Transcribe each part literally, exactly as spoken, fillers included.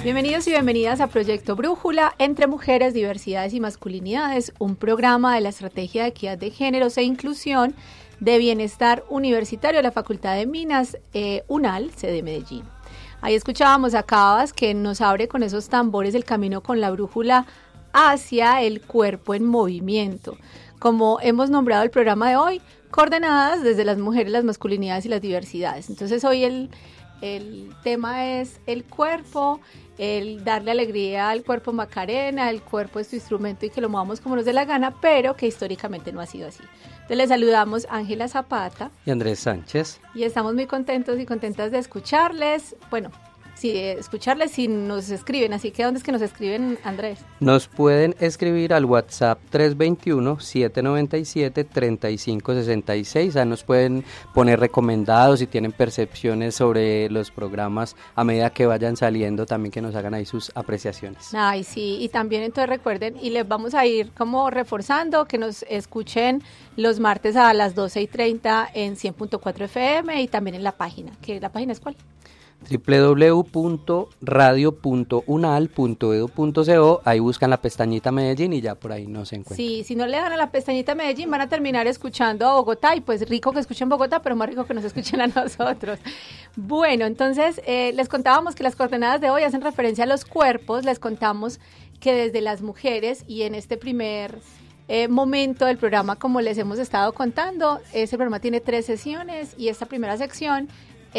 Bienvenidos y bienvenidas a Proyecto Brújula, Entre Mujeres, Diversidades y Masculinidades, un programa de la Estrategia de Equidad de Géneros e Inclusión de Bienestar Universitario de la Facultad de Minas, eh, UNAL, sede Medellín. Ahí escuchábamos a Cabas, que nos abre con esos tambores el camino con la brújula hacia el cuerpo en movimiento. Como hemos nombrado el programa de hoy, coordenadas desde las mujeres, las masculinidades y las diversidades. Entonces hoy el, el tema es el cuerpo, el darle alegría al cuerpo Macarena, el cuerpo es tu instrumento y que lo movamos como nos dé la gana, pero que históricamente no ha sido así. Entonces les saludamos Ángela Zapata y Andrés Sánchez. Y estamos muy contentos y contentas de escucharles. Bueno, sí, escucharles si nos escriben, así que ¿dónde es que nos escriben, Andrés? Nos pueden escribir al WhatsApp tres dos uno, siete nueve siete, tres cinco seis seis, ahí nos pueden poner recomendados si tienen percepciones sobre los programas a medida que vayan saliendo, también que nos hagan ahí sus apreciaciones. Ay, sí, y también entonces recuerden, y les vamos a ir como reforzando, que nos escuchen los martes a las doce y treinta en cien punto cuatro F M y también en la página, que la página es ¿cuál? doble u doble u doble u punto radio punto unal punto edu punto co, ahí buscan la pestañita Medellín y ya por ahí nos encuentran. Sí, si no le dan a la pestañita Medellín van a terminar escuchando a Bogotá y pues rico que escuchen Bogotá, pero más rico que nos escuchen a nosotros. Bueno, entonces eh, les contábamos que las coordenadas de hoy hacen referencia a los cuerpos, les contamos que desde las mujeres y en este primer eh, momento del programa, como les hemos estado contando, ese programa tiene tres sesiones y esta primera sección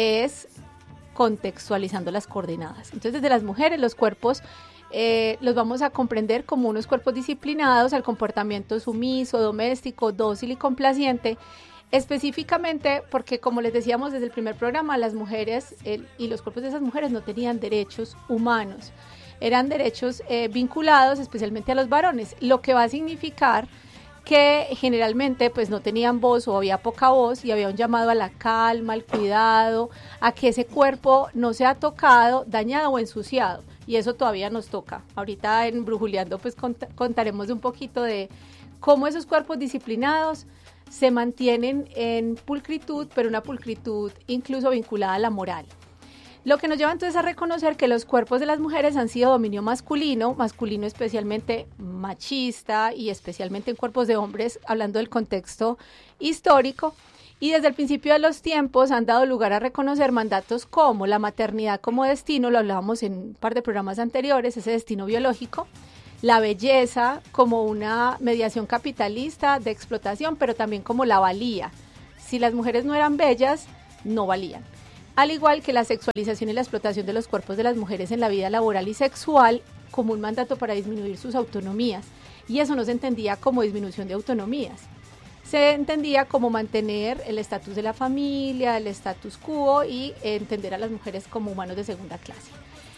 es contextualizando las coordenadas. Entonces, desde las mujeres, los cuerpos eh, los vamos a comprender como unos cuerpos disciplinados al comportamiento sumiso, doméstico, dócil y complaciente, específicamente porque, como les decíamos desde el primer programa, las mujeres el, y los cuerpos de esas mujeres no tenían derechos humanos, eran derechos eh, vinculados especialmente a los varones, lo que va a significar que generalmente pues no tenían voz o había poca voz y había un llamado a la calma, al cuidado, a que ese cuerpo no sea tocado, dañado o ensuciado, y eso todavía nos toca. Ahorita en Brujuleando pues cont- contaremos un poquito de cómo esos cuerpos disciplinados se mantienen en pulcritud, pero una pulcritud incluso vinculada a la moral. Lo que nos lleva entonces a reconocer que los cuerpos de las mujeres han sido dominio masculino, masculino especialmente machista y especialmente en cuerpos de hombres, hablando del contexto histórico, y desde el principio de los tiempos han dado lugar a reconocer mandatos como la maternidad como destino, lo hablábamos en un par de programas anteriores, ese destino biológico, la belleza como una mediación capitalista de explotación, pero también como la valía. Si las mujeres no eran bellas, no valían. Al igual que la sexualización y la explotación de los cuerpos de las mujeres en la vida laboral y sexual como un mandato para disminuir sus autonomías. Y eso no se entendía como disminución de autonomías. Se entendía como mantener el estatus de la familia, el status quo y entender a las mujeres como humanos de segunda clase.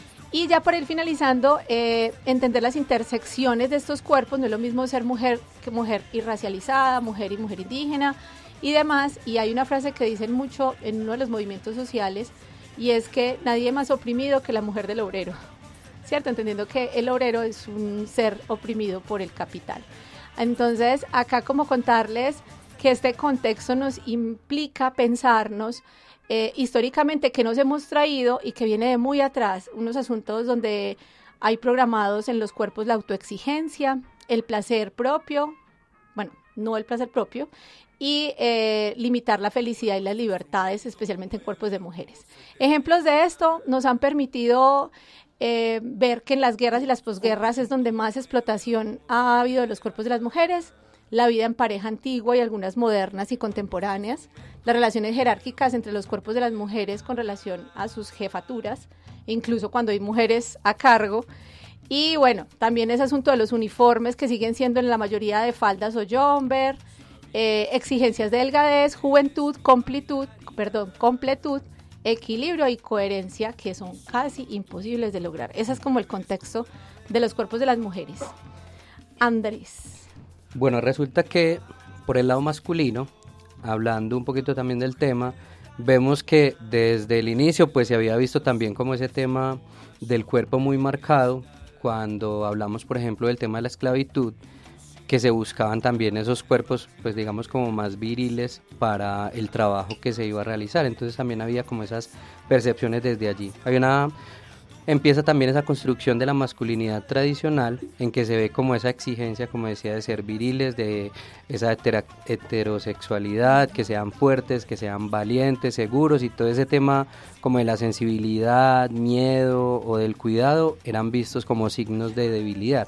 Y ya para ir finalizando, eh, entender las intersecciones de estos cuerpos, no es lo mismo ser mujer que mujer y racializada, mujer y mujer indígena, y demás, y hay una frase que dicen mucho en uno de los movimientos sociales, y es que nadie más oprimido que la mujer del obrero, ¿cierto? Entendiendo que el obrero es un ser oprimido por el capital. Entonces, acá como contarles que este contexto nos implica pensarnos eh, históricamente que nos hemos traído y que viene de muy atrás, unos asuntos donde hay programados en los cuerpos la autoexigencia, el placer propio, bueno, no el placer propio, y eh, limitar la felicidad y las libertades, especialmente en cuerpos de mujeres. Ejemplos de esto nos han permitido eh, ver que en las guerras y las posguerras es donde más explotación ha habido de los cuerpos de las mujeres, la vida en pareja antigua y algunas modernas y contemporáneas, las relaciones jerárquicas entre los cuerpos de las mujeres con relación a sus jefaturas, incluso cuando hay mujeres a cargo. Y bueno, también ese asunto de los uniformes que siguen siendo en la mayoría de faldas o jumper, eh, exigencias de delgadez, juventud, completud, perdón, completud, equilibrio y coherencia que son casi imposibles de lograr. Ese es como el contexto de los cuerpos de las mujeres. Andrés. Bueno, resulta que por el lado masculino, hablando un poquito también del tema, vemos que desde el inicio pues se había visto también como ese tema del cuerpo muy marcado, cuando hablamos por ejemplo del tema de la esclavitud, que se buscaban también esos cuerpos pues digamos como más viriles para el trabajo que se iba a realizar, entonces también había como esas percepciones desde allí. Había una empieza también esa construcción de la masculinidad tradicional, en que se ve como esa exigencia, como decía, de ser viriles, de esa hetera- heterosexualidad, que sean fuertes, que sean valientes, seguros, y todo ese tema como de la sensibilidad, miedo o del cuidado eran vistos como signos de debilidad.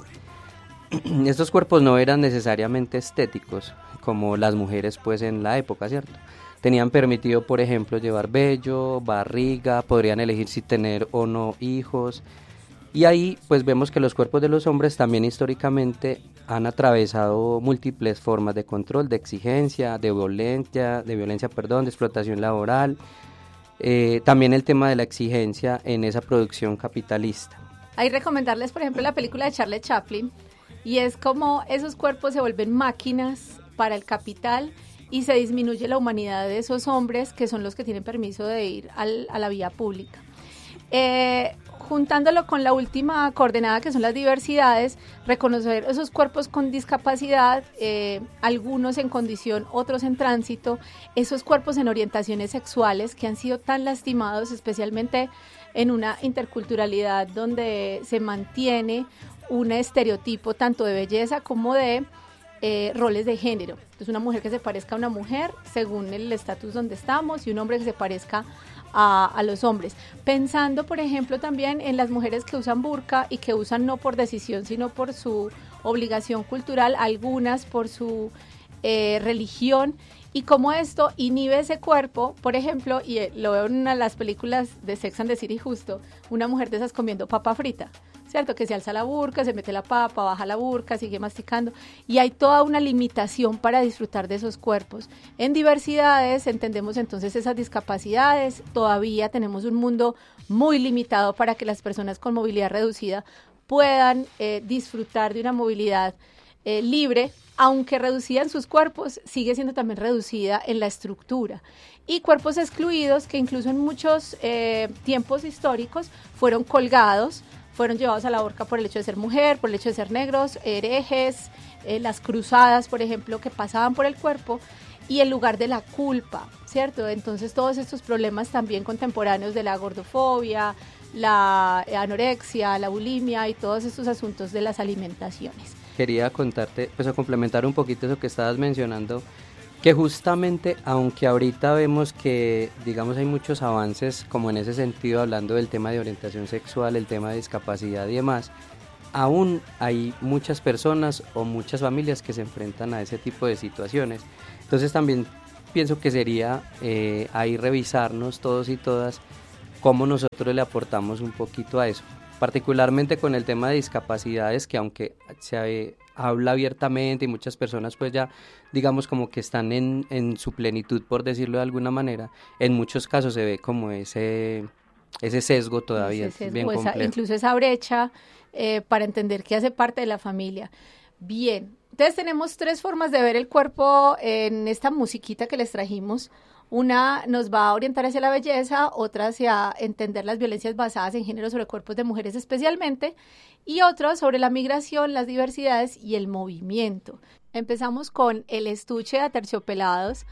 Estos cuerpos no eran necesariamente estéticos, como las mujeres pues en la época, ¿cierto? Tenían permitido, por ejemplo, llevar vello, barriga, podrían elegir si tener o no hijos. Y ahí pues vemos que los cuerpos de los hombres también históricamente han atravesado múltiples formas de control, de exigencia, de violencia, de violencia, perdón, de explotación laboral. Eh, también el tema de la exigencia en esa producción capitalista. Hay recomendarles, por ejemplo, la película de Charlie Chaplin, y es como esos cuerpos se vuelven máquinas para el capital y se disminuye la humanidad de esos hombres que son los que tienen permiso de ir al, a la vía pública. Eh, juntándolo con la última coordenada, que son las diversidades, reconocer esos cuerpos con discapacidad, eh, algunos en condición, otros en tránsito, esos cuerpos en orientaciones sexuales que han sido tan lastimados, especialmente en una interculturalidad donde se mantiene un estereotipo tanto de belleza como de Eh, roles de género. Entonces, una mujer que se parezca a una mujer según el estatus donde estamos, y un hombre que se parezca a, a los hombres. Pensando, por ejemplo, también en las mujeres que usan burka y que usan no por decisión, sino por su obligación cultural, algunas por su eh, religión, y cómo esto inhibe ese cuerpo. Por ejemplo, y eh, lo veo en una de las películas de Sex and the City, justo, una mujer de esas comiendo papa frita, ¿cierto? Que se alza la burka, se mete la papa, baja la burka, sigue masticando, y hay toda una limitación para disfrutar de esos cuerpos. En diversidades entendemos entonces esas discapacidades, todavía tenemos un mundo muy limitado para que las personas con movilidad reducida puedan eh, disfrutar de una movilidad eh, libre, aunque reducida en sus cuerpos, sigue siendo también reducida en la estructura. Y cuerpos excluidos que incluso en muchos eh, tiempos históricos fueron colgados, fueron llevados a la horca por el hecho de ser mujer, por el hecho de ser negros, herejes, eh, las cruzadas, por ejemplo, que pasaban por el cuerpo, y el lugar de la culpa, ¿cierto? Entonces todos estos problemas también contemporáneos de la gordofobia, la anorexia, la bulimia y todos estos asuntos de las alimentaciones. Quería contarte, pues a complementar un poquito eso que estabas mencionando, que justamente, aunque ahorita vemos que, digamos, hay muchos avances como en ese sentido, hablando del tema de orientación sexual, el tema de discapacidad y demás, aún hay muchas personas o muchas familias que se enfrentan a ese tipo de situaciones. Entonces también pienso que sería eh, ahí revisarnos todos y todas cómo nosotros le aportamos un poquito a eso, particularmente con el tema de discapacidades, que aunque se habla abiertamente y muchas personas pues ya digamos como que están en, en su plenitud, por decirlo de alguna manera, en muchos casos se ve como ese, ese sesgo todavía, ese sesgo, bien esa, complejo. incluso esa brecha eh, para entender que hace parte de la familia. Bien, entonces tenemos tres formas de ver el cuerpo en esta musiquita que les trajimos. Una nos va a orientar hacia la belleza, otra hacia entender las violencias basadas en género sobre cuerpos de mujeres especialmente, y otra sobre la migración, las diversidades y el movimiento. Empezamos con el estuche de Aterciopelados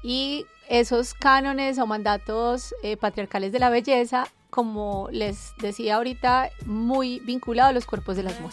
y esos cánones o mandatos eh, patriarcales de la belleza, como les decía ahorita, muy vinculado a los cuerpos de las mujeres.